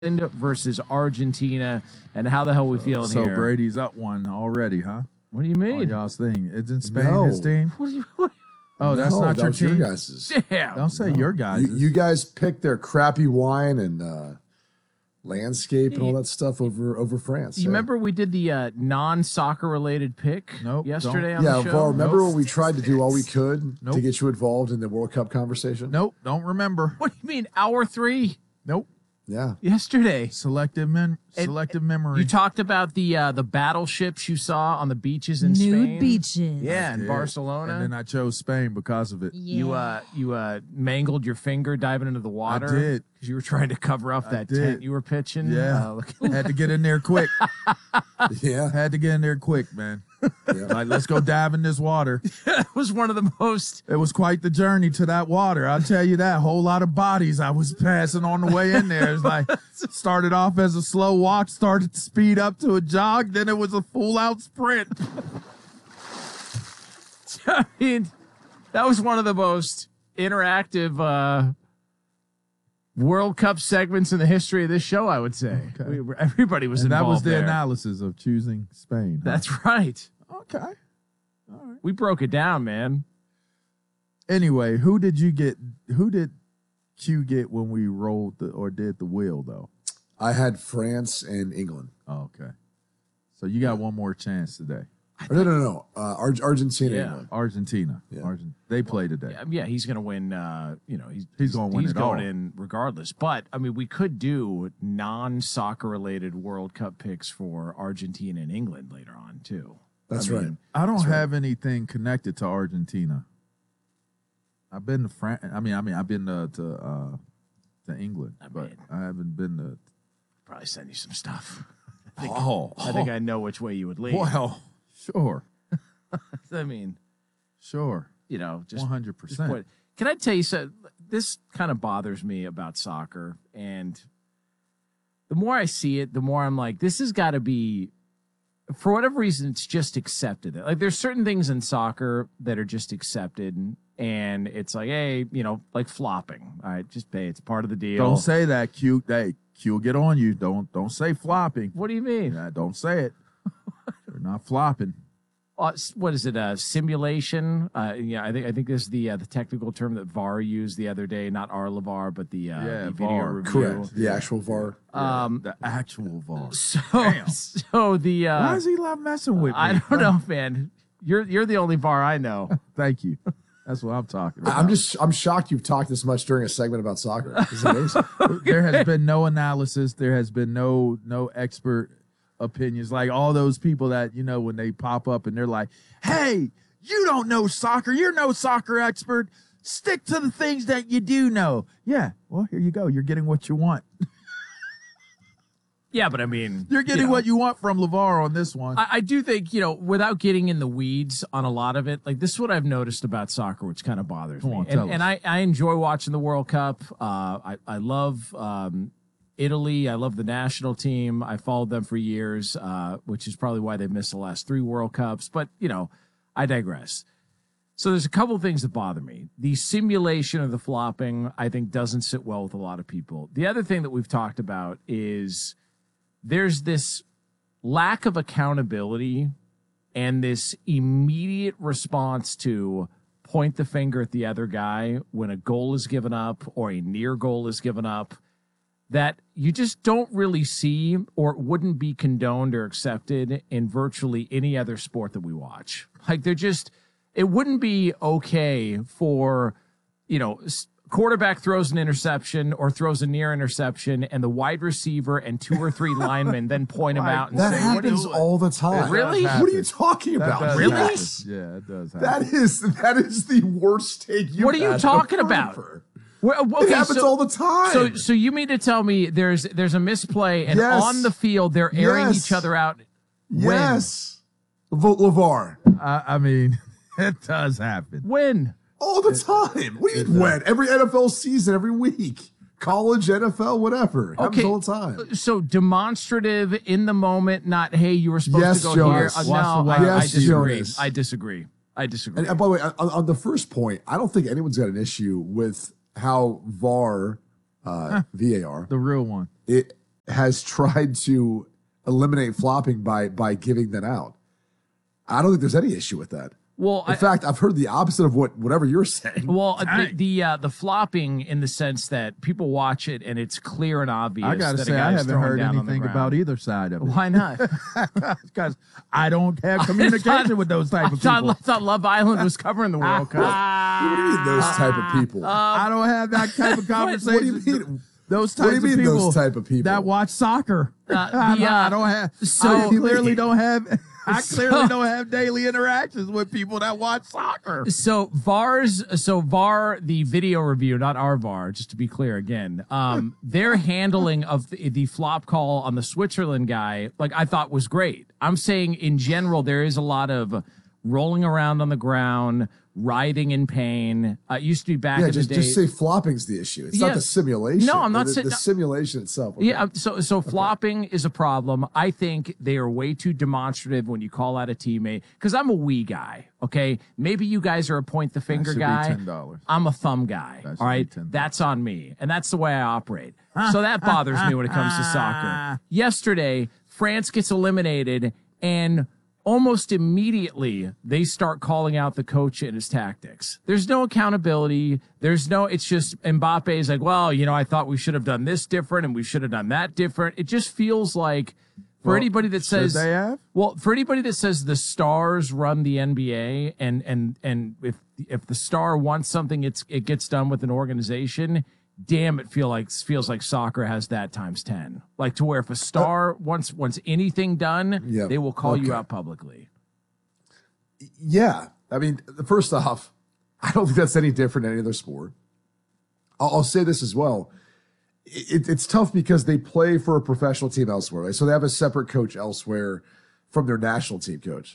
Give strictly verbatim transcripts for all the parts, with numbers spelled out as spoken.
versus Argentina, and how the hell we feeling so here? So Brady's up one already, huh? What do you mean? On y'all's thing. Isn't Spain No. his team? What do you, what? Oh, that's No, not that your was team? your guys's. Damn. Don't say No. your guys. You, you guys picked their crappy wine and uh, landscape and all that stuff over over France. You so. remember we did the uh, non-soccer related pick Nope, yesterday don't. on Yeah, the show? Var, remember Nope. when we tried to do all we could Nope. to get you involved in the World Cup conversation? Nope, don't remember. What do you mean, hour three Nope. Yeah. yesterday? Selective mem- And- selective memory. You talked about the uh, the battleships you saw on the beaches in Nude Spain. beaches. Yeah, in Yeah. Barcelona. And then I chose Spain because of it. Yeah. You uh you uh mangled your finger diving into the water. did. because you were trying to cover up I that did. tent you were pitching. Yeah. Uh, look- Had to get in there quick. Yeah. Had to get in there quick, man. Yeah. Like, let's go dive in this water. it was one of the most. It was quite the journey to that water. I'll tell you that. Whole lot of bodies I was passing on the way in there. It's like started off as a slow walk, started to speed up to a jog, then it was a full out sprint. I mean, that was one of the most interactive uh, World Cup segments in the history of this show. I would say Okay. we were, everybody was And that involved was the there. analysis of choosing Spain. huh? That's right. okay. We broke it down, man. Anyway, who did you get? Who did Q get when we rolled the or did the wheel though? I had France and England. Oh, okay. So you got one more chance today. Or no, no, no, no. Uh, Ar- Argentina. Yeah. England. Argentina. Yeah. Argent- they play today. Yeah, yeah, he's going to win. Uh, you know, he's He's gonna win He's it going all. in regardless. But I mean, we could do non-soccer related World Cup picks for Argentina and England later on too. That's I right. mean, I don't That's right. have anything connected to Argentina. I've been to France. I mean, I mean, I've been to to, uh, to England, I but mean- I haven't been to. Probably send you some stuff. Oh, I think I know which way you would lean. well, sure, I mean, sure, you know, just one hundred just percent. point- Can I tell you so this kind of bothers me about soccer, and the more I see it, the more I'm like, this has got to be, for whatever reason, it's just accepted. Like there's certain things in soccer that are just accepted, and it's like, hey, you know, like flopping. All right, just pay. It's part of the deal. Don't say that, Q. Hey, Q will get on you. Don't don't say flopping. What do you mean? Nah, don't say it. They're not flopping. Uh, what is it? Uh, simulation? Uh, yeah, I think I think this is the uh, the technical term that V A R used the other day. Not R L V A R, but the, uh, Yeah, the video V A R. review. Correct. The actual V A R. Um, The actual V A R. so Damn. so the uh, Why does he love messing with me? I don't know, man. You're you're the only V A R I know. Thank you. That's what I'm talking I- about. I'm just, I'm shocked you've talked this much during a segment about soccer. This is amazing. There has been no analysis. There has been no no expert opinions. Like all those people that, you know, when they pop up and they're like, hey, you don't know soccer. You're no soccer expert. Stick to the things that you do know. Yeah, well, here you go. You're getting what you want. Yeah, but I mean, You're getting you know, what you want from LeVar on this one. I, I do think, you know, without getting in the weeds on a lot of it, like this is what I've noticed about soccer, which kind of bothers Come me. on, and tell and us. I, I enjoy watching the World Cup. Uh, I, I love um, Italy. I love the national team. I followed them for years, uh, which is probably why they missed the last three World Cups. But, you know, I digress. So there's a couple things that bother me. The simulation of the flopping, I think, doesn't sit well with a lot of people. The other thing that we've talked about is there's this lack of accountability and this immediate response to point the finger at the other guy when a goal is given up or a near goal is given up that you just don't really see or wouldn't be condoned or accepted in virtually any other sport that we watch. Like they're just, it wouldn't be okay for, you know, s- quarterback throws an interception or throws a near interception and the wide receiver and two or three linemen then point him out and That say, what happens is all the time. Really? What are you talking That about? does Really? happen. Yes. Yeah, it does happen. That is that is the worst take you What are you talking about? Well, It okay, happens so- all the time. So, so you mean to tell me there's there's a misplay and Yes. on the field they're airing Yes. each other out? yes, Lev- LeVar. I, I mean, it does happen. When? All the time. What do you when? Every N F L season, every week. College, N F L, whatever. It happens Okay. all the time. So demonstrative in the moment, not hey, you were supposed Yes, to go Jonas. here. Uh, Watch no, the I, way- I Yes, disagree. Jonas. I disagree. I disagree. And, and by the way, on, on the first point, I don't think anyone's got an issue with how V A R, uh, V A R, The real one. it has tried to eliminate flopping by by giving them out. I don't think there's any issue with that. Well, in I, fact, I've heard the opposite of what whatever you're saying. Well, the the, uh, the flopping in the sense that people watch it and it's clear and obvious. I gotta that say, a I guy's haven't throwing heard down on the anything ground. about either side of it. Why not? Because I don't have communication thought, with those type I of thought, people. I thought Love Island was covering the World Cup. What do you mean those type of people? I don't have that type of conversation. What do you mean? Those What do types you of mean people those type of people? that watch soccer. Uh, the, uh, I don't have. so- I clearly don't have. I clearly So- don't have daily interactions with people that watch soccer. So V A R's, so V A R, the video review, not our V A R, just to be clear again, um, their handling of the, the flop call on the Switzerland guy, like I thought was great. I'm saying in general, there is a lot of rolling around on the ground, writhing in pain. Uh, it used to be back yeah, in just the day. just say flopping's the issue. It's Yeah. not the simulation. No, I'm not the, saying- the simulation itself. Okay. Yeah, so so flopping is a problem. I think they are way too demonstrative when you call out a teammate. Because I'm a we guy, okay? Maybe you guys are a point the finger should be guy. ten dollars. I'm a thumb guy. That should All right, be ten dollars. that's on me, and that's the way I operate. So that bothers me when it comes to soccer. Yesterday, France gets eliminated, and almost immediately they start calling out the coach and his tactics. There's no accountability. There's no, it's just Mbappe's like, well, you know, I thought we should have done this different and we should have done that different. It just feels like for Well, anybody that should says they have? well, for anybody that says the stars run the N B A and and and if if the star wants something, it's it gets done with an organization. Damn, it feel like feels like soccer has that times ten. Like to where if a star wants wants anything done, Yeah, they will call you okay. out publicly. Yeah, I mean, first off, I don't think that's any different than any other sport. I'll, I'll say this as well. It, it's tough because they play for a professional team elsewhere, right? So they have a separate coach elsewhere from their national team coach.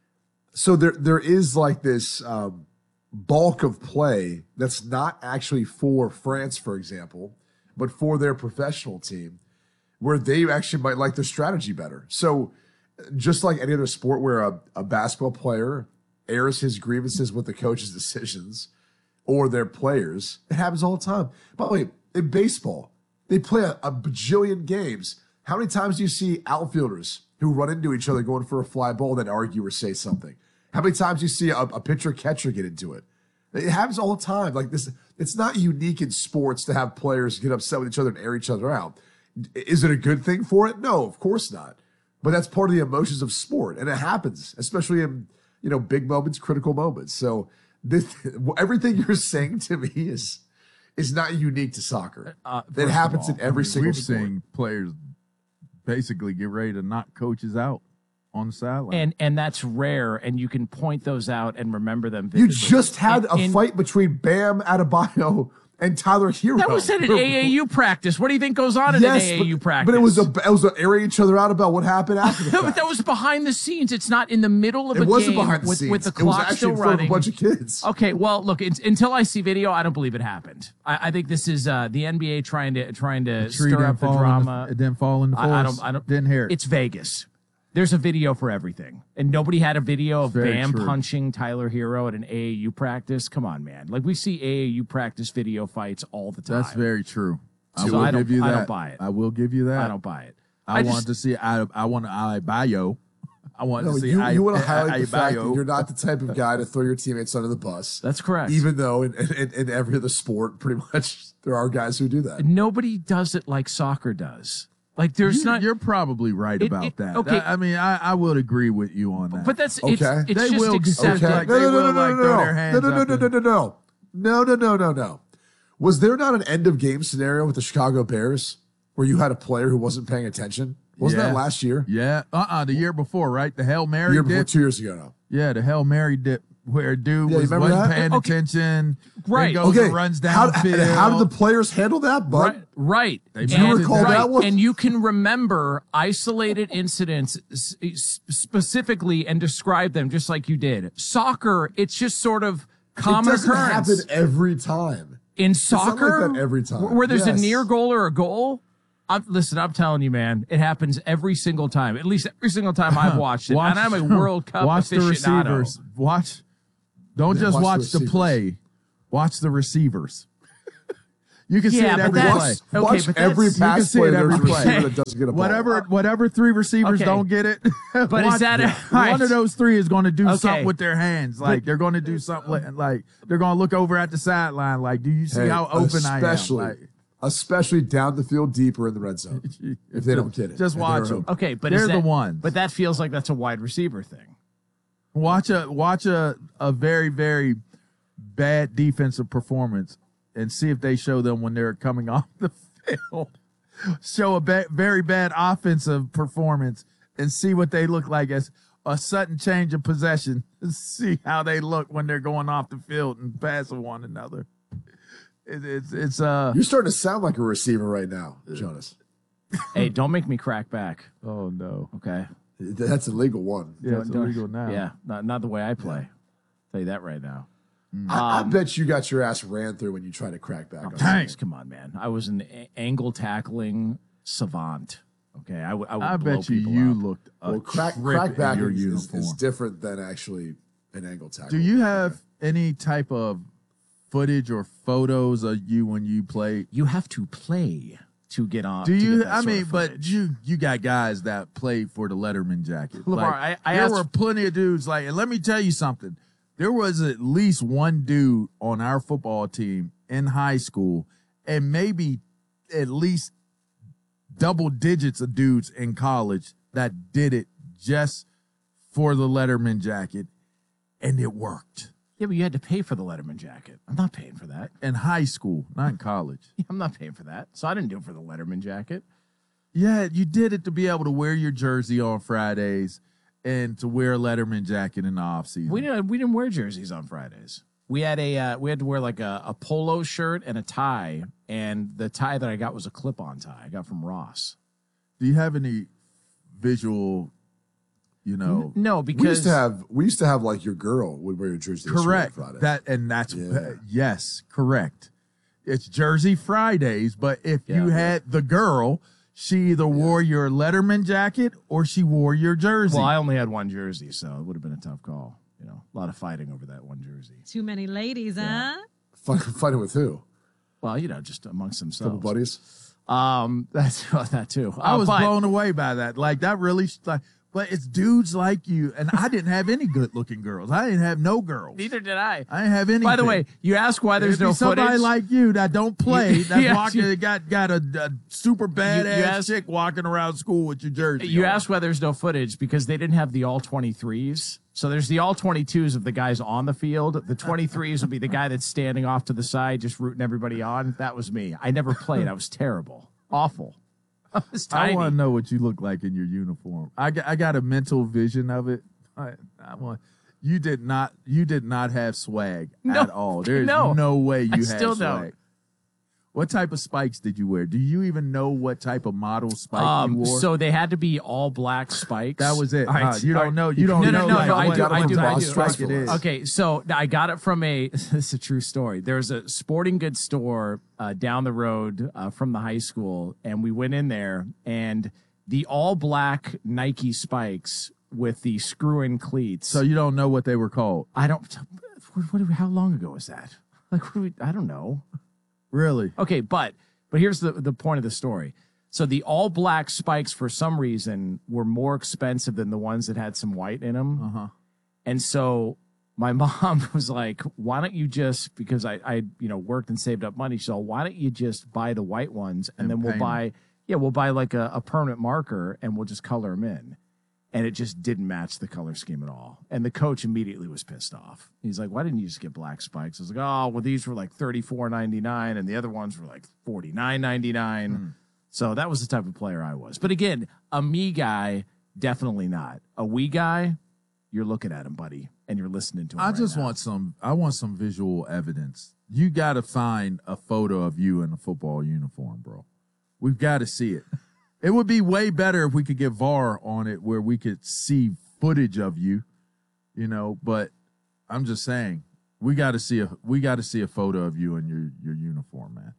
So there there is like this um, bulk of play that's not actually for France, for example, but for their professional team, where they actually might like their strategy better. So just like any other sport where a, a basketball player airs his grievances with the coach's decisions or their players, it happens all the time. By the way, in baseball, they play a, a bajillion games. How many times do you see outfielders who run into each other going for a fly ball then argue or say something? How many times do you see a, a pitcher catcher get into it? It happens all the time. Like this, it's not unique in sports to have players get upset with each other and air each other out. Is it a good thing for it? No, of course not. But that's part of the emotions of sport, and it happens, especially in you know big moments, critical moments. So this, everything you're saying to me is is not unique to soccer. Uh, it first of happens all, in every I mean, single we've sport. seen players basically get ready to knock coaches out on the sideline. And and that's rare, and you can point those out and remember them. You vividly. just had a In- in- fight between Bam Adebayo and Tyler Hero. That was at an A A U practice. What do you think goes on at Yes, an A A U but, practice? but it was a it was a airing each other out about what happened after the No, fact. but that was behind the scenes. It's not in the middle of It a wasn't game behind the with, scenes. with the It was clock actually still in front running. of a bunch of kids. Okay, well, look, it's, until I see video, I don't believe it happened. I, I think this is uh, the N B A trying to trying to Tree stir didn't up the fall in drama. it didn't fall in the forest. I, I don't. I don't. Didn't hear it. It's Vegas. There's a video for everything, and nobody had a video of Very Bam true. punching Tyler Hero at an A A U practice. Come on, man! Like we see A A U practice video fights all the time. That's very true. I So will I don't- give you I that. don't buy it. I will give you that. I don't buy it. I, I want just- to see. I I want to Adebayo. I want No, to see. you, I, you want to I- highlight the fact that Adebayo. you're not the type of guy to throw your teammates under the bus. That's correct. Even though in, in, in every other sport, pretty much there are guys who do that. Nobody does it like soccer does. Like there's You- not. You're probably right It- about it- that. okay. I, I mean, I, I would agree with you on that. But that's Okay. it's, it's They just will accepted. accept Okay. like no, they no, no, will, no, like, no, throw no, their no, hands no, no, up no, no, and- no, no, no, no, no, no, no. Was there not an end of game scenario with the Chicago Bears where you had a player who wasn't paying attention? Wasn't Yeah. that last year? Yeah. Uh-uh. The year before, right? The Hail Mary Year before, dip. two years ago now. Yeah, the Hail Mary dip where dude Yeah, you was, remember wasn't that? paying Okay. attention. Right. Then goes Okay, and runs how, downfield. how did the players handle that, bud? Right, right. They Do you banded recall that. right. that one? And you can remember isolated incidents s- s- specifically and describe them just like you did. Soccer, it's just sort of It common doesn't occurrence. happen every time. In not soccer, like that every time. wh- where there's Yes. a near goal or a goal. I'm, listen, I'm telling you, man, it happens every single time. At least every single time I've watched it. and I'm a World Cup Watch the aficionado. receivers. Watch. Don't Yeah, just watch watch, the the, receivers. play. Watch the receivers. You can see Yeah, it but every that's- play. Okay, Watch but every that's- You can pass see play. it There's every a receiver play. that doesn't get a ball. Whatever, whatever three receivers Okay. don't get it, But watch is that them. all right. one of those three is going to do Okay. something with their hands? Like But- they're going to do something like, like they're going to look over at the sideline. Like, do you see Hey, how open I am? especially, Like, especially down the field, deeper in the red zone. If they don't get it, just and watch they're them. open. Okay, but They're is the that, ones. But that feels like that's a wide receiver thing. Watch a watch a a very very bad defensive performance and see if they show them when they're coming off the field. Show a ba- very bad offensive performance and see what they look like as a sudden change of possession. See how they look when they're going off the field and passing one another. It, it's it's uh You're starting to sound like a receiver right now, Jonas. Hey, don't make me crack back. oh no, Okay. That's a legal one. yeah, it's Don't- illegal now. Yeah, not not the way I play. Tell you that right now. I, I bet you got your ass ran through when you tried to crack back. on Dang. Come on, man. I was an a- angle tackling savant. Okay, I would. I, would I blow bet you people you up. looked a Well, crack trip crack in back your is, is, uniform. is different than actually an angle tackle. Do you have any type of footage or photos of you when you play? You have to play to get on. Do to you? get that I sort mean, of but footage. you you got guys that played for the Letterman jacket. LeVar, Like, I- I there asked- were plenty of dudes like, and let me tell you something. There was at least one dude on our football team in high school, and maybe at least double digits of dudes in college that did it just for the Letterman jacket, and it worked. Yeah, but you had to pay for the Letterman jacket. I'm not paying for that. In high school, not in college. I'm not paying for that. So I didn't do it for the Letterman jacket. Yeah, you did it to be able to wear your jersey on Fridays and to wear a Letterman jacket in the off season. We didn't. We didn't wear jerseys on Fridays. We had a. Uh, we had to wear like a, a polo shirt and a tie, and the tie that I got was a clip-on tie. I got from Ross. Do you have any visual, you know, No, We because used to have we used to have like your girl would wear your jersey. to school on correct Friday. that, and that's Yeah. yes, correct. It's Jersey Fridays, but if you Yeah. had the girl, she either wore your Letterman jacket or she wore your jersey. well, I only had one jersey, so it would have been a tough call. You know, a lot of fighting over that one jersey. Too many ladies, huh? Fight- fighting with who? Well, you know, just amongst Couple themselves. buddies. Um, that's that too. I Uh, was but- blown away by that. Like that really, like, but it's dudes like you, and I didn't have any good-looking girls. I didn't have no girls. Neither did I. I didn't have any. By the way, you ask why there's There'd no be somebody footage. like you that don't play, You- that's yes, walking, you- got got a, a super badass asked- chick walking around school with your jersey. You on. asked why there's no footage because they didn't have the all twenty-threes. So there's the all twenty-twos of the guys on the field. The twenty-threes will be the guy that's standing off to the side, just rooting everybody on. That was me. I never played. I was terrible. Awful. I was I tiny. want to know what you look like in your uniform. I got, I got a mental vision of it. I, I want. You did not. You did not have swag No. at all. There's No. no, way you I had still swag. don't. What type of spikes did you wear? Do you even know what type of model spike you Um, wore? so they had to be all black spikes. that was it. All right, huh? You all don't right. know. You don't No, no, know. no, like, no, I what, do, what I do, type I of do. spike it is. Okay, so I got it from a. This is a true story. There's a sporting goods store uh, down the road uh, from the high school, and we went in there, and the all black Nike spikes with the screw-in cleats. So you don't know what they were called, I don't. What, what, how long ago was that? Like, what do we, I don't know. really? Okay, but but here's the the point of the story. So the all black spikes, for some reason, were more expensive than the ones that had some white in them. Uh huh. And so my mom was like, why don't you just, because I, I, you know, worked and saved up money. So why don't you just buy the white ones and, And then we'll paint buy, yeah, we'll buy like a, a permanent marker and we'll just color them in. And it just didn't match the color scheme at all. And the coach immediately was pissed off. He's like, why didn't you just get black spikes? I was like, oh, well, these were like thirty-four ninety-nine and the other ones were like forty-nine ninety-nine. Hmm. So that was the type of player I was. But again, a me guy, definitely not. A we guy, you're looking at him, buddy, and you're listening to him. I right just now. want some. I want some visual evidence. You got to find a photo of you in a football uniform, bro. We've got to see it. It would be way better if we could get V A R on it, where we could see footage of you. You know, but I'm just saying we got to see a we got to see a photo of you in your your uniform, man.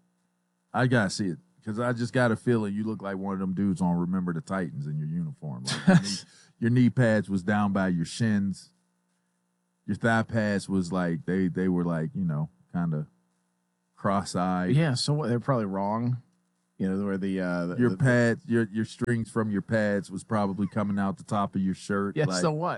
I gotta see it because I just got a feeling you look like one of them dudes on Remember the Titans in your uniform. Like your, knee, your knee pads was down by your shins. Your thigh pads was like they they were like, you know, kind of cross-eyed. Yeah, so what, they're probably wrong. You know, where the uh the, Your the, pads, your your strings from your pads was probably coming out the top of your shirt. Yeah, like, so what?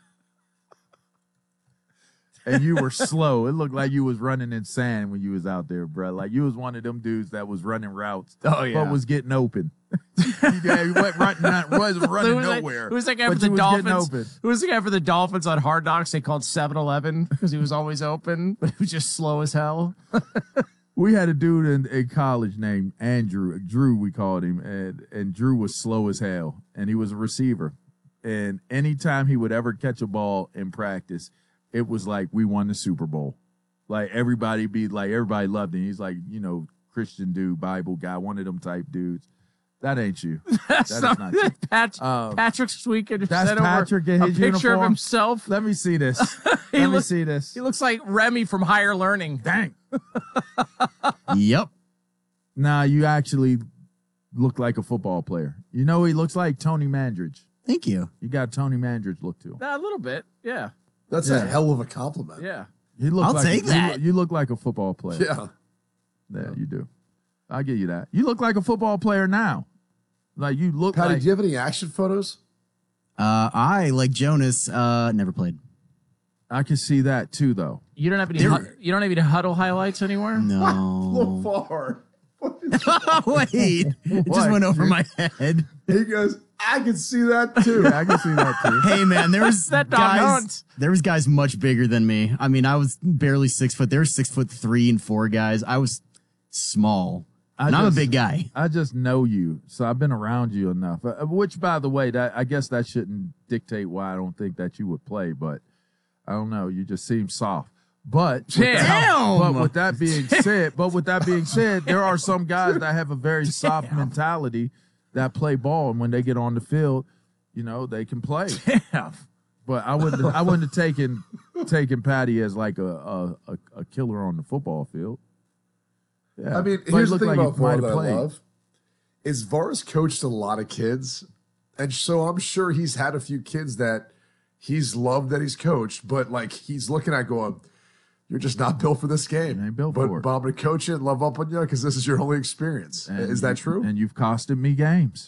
and you were slow. It looked like you was running in sand when you was out there, bro. Like you was one of them dudes that was running routes, Oh yeah. but was getting open. yeah, he went running, not, wasn't running Who was that- nowhere. Who was that guy but for the you was getting Dolphins? open. Who was the guy for the Dolphins on Hard Knocks? They called seven eleven because he was always open, but he was just slow as hell. We had a dude in, in college named Andrew, Drew, we called him, and, and Drew was slow as hell, and he was a receiver. And anytime he would ever catch a ball in practice, it was like we won the Super Bowl. Like everybody be like, everybody loved him. He's like, you know, Christian dude, Bible guy, one of them type dudes. That ain't you. That's That is not, not you. Pat, Um, Patrick Sweekin. that's sent over Patrick in a his picture of uniform? himself. Let me see this. He Let me look- see this. He looks like Remy from Higher Learning. Dang. Yep. Nah, you actually look like a football player. You know, he looks like Tony Mandridge. Thank you. You got Tony Mandridge look to him. Nah, a little bit. Yeah. That's Yeah. a hell of a compliment. Yeah. You look I'll like take you that. look- You, look like a football player. Yeah. Yeah, you do. I'll give you that. You look like a football player now. Like you look Patty, like do you have any action photos? Uh, I, like Jonas, uh, never played. I can see that too though. You don't have any. There- hu- you don't have any huddle highlights anywhere. No. far. Wait. It What, just went over dude? my head. He goes, I can see that too. Yeah, I can see that too. Hey man, there was That dog guys. hunts. There was guys much bigger than me. I mean, I was barely six foot. There were six foot three and four guys. I was small, I and I'm a just- big guy. I just know you, so I've been around you enough. Uh, which, by the way, that I guess that shouldn't dictate why I don't think that you would play, but I don't know. You just seem soft. But with that, Damn! but with that being said, but with that being said, there are some guys that have a very soft mentality that play ball, and when they get on the field, you know they can play. Damn. But I wouldn't. I wouldn't have taken taken Patty as like a a, a, a killer on the football field. Yeah, I mean, But it here's the looked thing like he about VAR might that have I played. love is VAR's coached a lot of kids, and so I'm sure he's had a few kids that he's loved that he's coached, but like he's looking at going, "You're just not built for this game." You ain't built but, for it. but I'm going to coach you and love up on you because this is your only experience. And Is that you- true? And you've costed me games.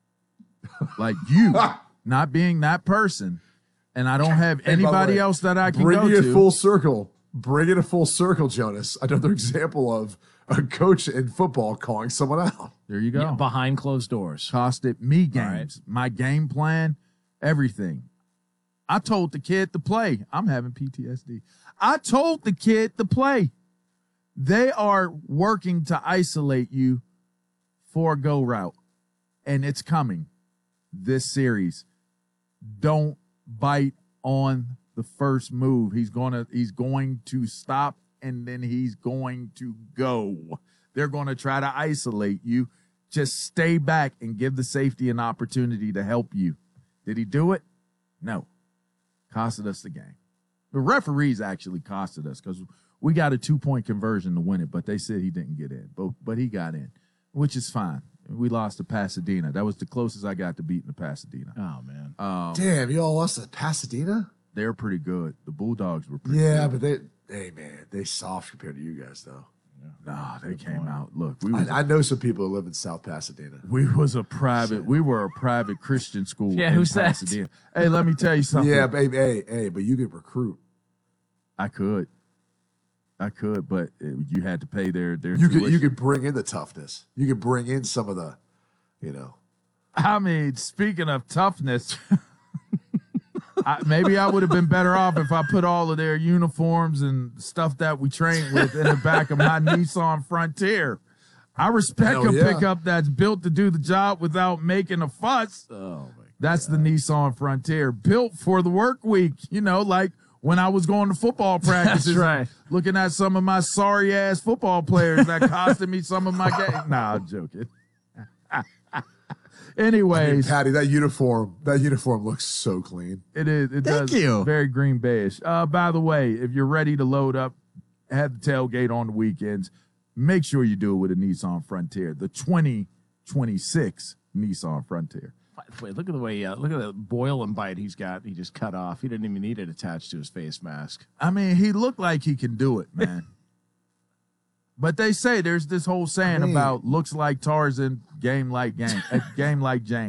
Like you, not being that person, and I don't have Hey, by the anybody way, else that I can Bring go it to. full circle. Bring it a full circle, Jonas. Another example of a coach in football calling someone out. there you go. Yeah, behind closed doors. Costed me All right. games, my game plan, everything. I told the kid to play. I'm having P T S D. I told the kid to play. They are working to isolate you for a go route, and it's coming. This series, don't bite on the first move. He's gonna he's going to stop and then he's going to go. They're going to try to isolate you. Just stay back and give the safety an opportunity to help you. Did he do it? No. Costed us the game. The referees actually costed us because we got a two-point conversion to win it, but they said he didn't get in. But but he got in, which is fine. We lost to Pasadena. That was the closest I got to beating the Pasadena. Oh man. Um, Damn, you all lost at Pasadena? they're pretty good. The Bulldogs were pretty Yeah, good. but they, hey man, they soft compared to you guys though. Nah, they came out. Look, we was, I, I know some people who live in South Pasadena. we was a private. We were a private Christian school. Yeah, in who's that? Pasadena. Hey, let me tell you something. Yeah, baby, hey, hey, but you could recruit. I could, I could, but it, you had to pay their their. You could tuition. you could bring in the toughness. You could bring in some of the, you know. I mean, speaking of toughness, I, maybe I would have been better off if I put all of their uniforms and stuff that we train with in the back of my Nissan Frontier. I respect Hell a yeah. pickup that's built to do the job without making a fuss. Oh my. That's the Nissan Frontier, built for the work week. You know, like when I was going to football practices, right. looking at some of my sorry ass football players that costed me some of my game. Nah, I'm joking. Anyways, Patty, that uniform, that uniform looks so clean. it is. It Thank does. you. Very Green Bayish. Uh, by the way, if you're ready to load up, have the tailgate on the weekends. Make sure you do it with a Nissan Frontier, the twenty twenty-six Nissan Frontier. Wait, look at the way. Uh, look at the boil and bite he's got. He just cut off. He didn't even need it attached to his face mask. I mean, he looked like he can do it, man. But they say there's this whole saying I mean- about looks like Tarzan, game like game, uh, game like Jane.